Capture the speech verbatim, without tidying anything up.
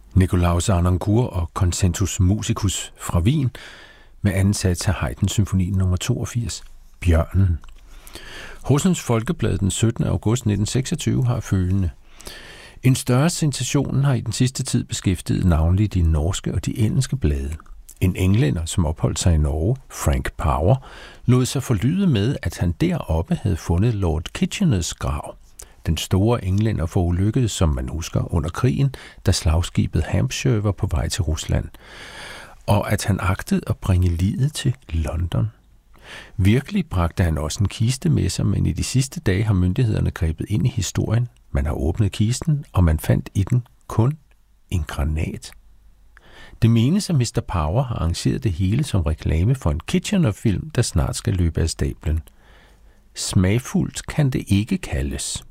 Nikolaus Harnoncourt og Concentus Musicus fra Wien med anden sats af Haydn-symfonien nummer toogfirs, Bjørnen. Horsens Folkeblad den syttende august nitten seksogtyve har følgende: En større sensation har i den sidste tid beskæftiget navnlig de norske og de engelske blade. En englænder, som opholdt sig i Norge, Frank Power, lod sig forlyde med, at han deroppe havde fundet Lord Kitcheners grav. Den store englænder forulykkede, som man husker, under krigen, da slagskibet Hampshire var på vej til Rusland, og at han agtede at bringe liget til London. Virkelig bragte han også en kiste med sig, men i de sidste dage har myndighederne grebet ind i historien. Man har åbnet kisten, og man fandt i den kun en granat. Det menes, at mister Power har arrangeret det hele som reklame for en Kitchener-film, der snart skal løbe af stablen. Smagfuldt kan det ikke kaldes.